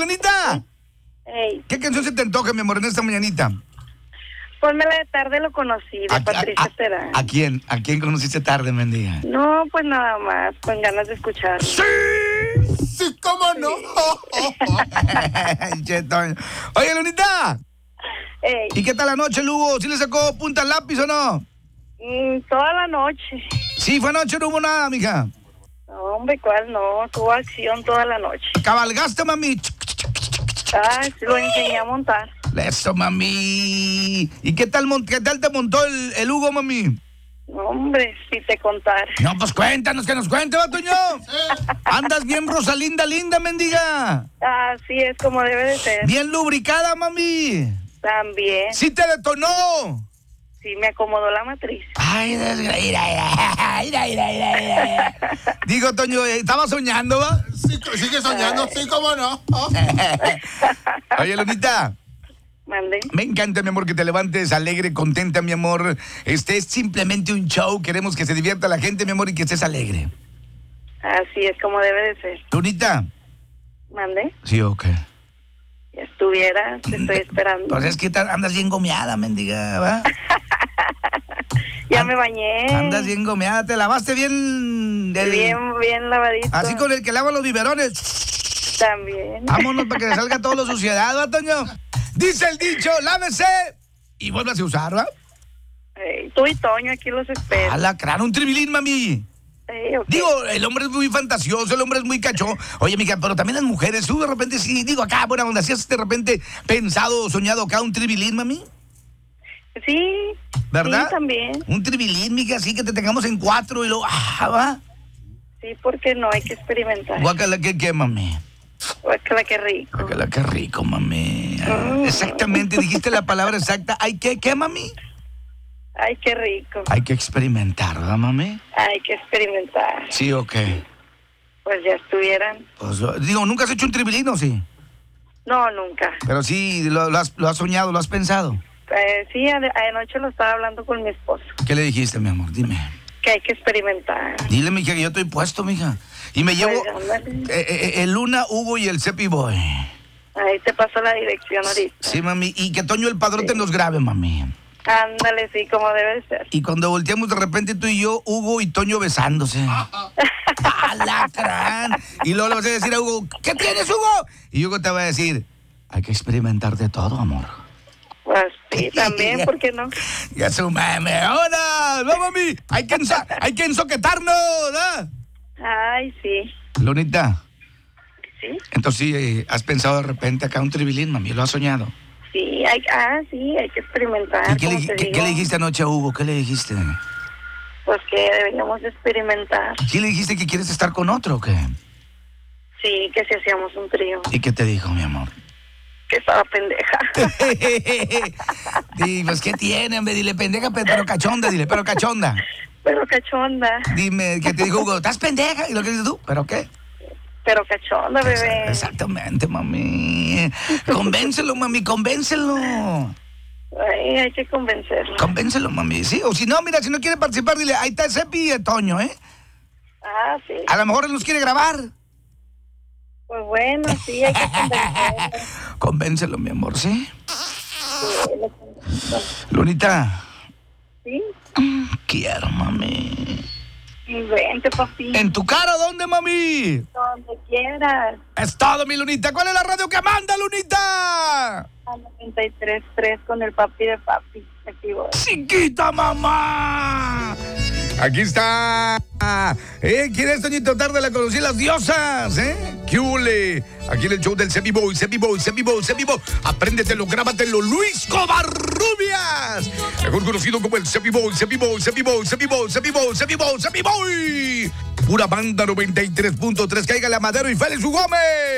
Lunita, Ey, ¿qué canción se te antoja, mi amor, en esta mañanita? ponme la de Tarde lo conocí, de Patricia Terán. ¿A quién? ¿A quién conociste tarde, mendiga? No, pues nada más, con ganas de escucharlo. ¡Sí! ¡Sí, cómo no! Che, Toño. Oye, Lunita, Ey, ¿y qué tal la noche, Lugo? ¿Sí le sacó punta al lápiz o no? toda la noche. Sí, fue anoche, no hubo nada, mija. No, hombre, ¿cuál no? Tuvo acción toda la noche. ¿Cabalgaste, mami? Ay, sí, lo enseñé a montar. Eso, mami. ¿Y qué tal te montó el Hugo, mami? No, hombre, si te contara. No, pues cuéntanos, que nos cuente, va, Toño. Andas bien Rosalinda linda, mendiga. Así es como debe de ser. Bien lubricada, mami. También. Sí te detonó. Sí, me acomodó la matriz. Ay, Digo, Toño, ¿estaba soñando, va? Sí, sigue soñando, sí, cómo no. Oye, Lunita, Mande. me encanta, mi amor, que te levantes alegre, contenta, mi amor. Este es simplemente un show. Queremos que se divierta la gente, mi amor, y que estés alegre. Así es como debe de ser. Lunita. Mande. Sí, ok. Ya estuvieras, te estoy esperando. Pues es que andas bien gomeada, mendiga, ¿va? Ya me bañé. Andas bien gomeada, te lavaste bien... Bien lavadito. Así con el que lava los biberones. También. Vámonos para que le salga todo lo suciedad, ¿va, Toño? Dice el dicho, lávese y vuélvase a usar, ¿va? Ey, tú y Toño aquí los espero. Alacrán, un tribilín, mami. Ok. Digo, el hombre es muy fantasioso, el hombre es muy cachón. Oye, mija, pero también las mujeres, tú de repente, sí, digo, acá, buena onda, ¿sí has de repente pensado, soñado acá un tribilín, mami? Sí. ¿Verdad? Sí, también. Un tribilín, mija, así que te tengamos en 4 y luego, ¿va? Sí, porque no hay que experimentar. Guácala, ¿qué, mami? Guácala, qué rico. Guácala, qué rico, mami. Exactamente, dijiste la palabra exacta. ¿Hay qué, mami? Ay, qué rico. Hay que experimentar, ¿verdad, mami? Hay que experimentar. Sí, ok. Pues ya estuvieran. Pues, digo, ¿nunca has hecho un tribilín o sí? No, nunca. Pero sí, lo has soñado, lo has pensado. Sí, anoche lo estaba hablando con mi esposo. ¿Qué le dijiste, mi amor? Dime. Que hay que experimentar. Dile, mija, que yo estoy puesto, mija. Y me llevo Pues, ándale. el Luna, Hugo y el Cepi Boy. Ahí te paso la dirección ahorita. Sí, mami. Y que Toño el padrote nos grabe, mami. Ándale, sí, como debe de ser. Y cuando volteamos de repente tú y yo, Hugo y Toño besándose. ¡Alacrán! Y luego le vas a decir a Hugo, ¿qué tienes, Hugo? Y Hugo te va a decir, hay que experimentar de todo, amor. Pues sí, también, ¿por qué no? Ya su mame, ¡ahora! ¡No, mami! Hay que ensoquetarnos, ¿verdad? Ay, sí. Lunita, Sí, entonces sí, has pensado de repente acá un tribilín, mami, lo has soñado. sí, sí, hay que experimentar. ¿Y qué como te qué digo. le dijiste anoche a Hugo? ¿Qué le dijiste? Pues que deberíamos experimentar. ¿Sí le dijiste que quieres estar con otro o qué? Sí, que si hacíamos un trío. ¿Y qué te dijo, mi amor? Que estaba pendeja. Y pues, ¿qué tiene, hombre? Dile, pendeja, pero cachonda, dile, pero cachonda. Pero cachonda. Dime, ¿qué te dijo Hugo? ¿Estás pendeja? ¿Y lo que dices tú? ¿Pero qué? Pero cachonda, bebé. Exactamente, mami. Convéncelo, mami, convéncelo. Ay, hay que convencerlo. Convéncelo, mami. Sí, o si no, mira, si no quiere participar, dile, ahí está Cepi y Toño, ¿eh? Ah, sí. A lo mejor él nos quiere grabar. Pues bueno, sí, hay que convencerlo. Convéncelo, mi amor, ¿sí? Sí, Lunita, sí. quiero, mami. Y vente, papi. ¿En tu cara dónde, mami? Donde quieras. Es todo, mi Lunita. ¿Cuál es la radio que manda, Lunita? A 93.3 con el papi de papi. Aquí voy. Chiquita, mamá. Aquí está. ¿Quién es Toñito Tarde? La conocí, las diosas, ¿Qué hule? Aquí en el show del Cepi Boy. Apréndetelo, grábatelo. Luis Covarrubias. Mejor conocido como el Cepi Boy. Pura banda 93.3. Cáigale a Madero y Félix Gómez.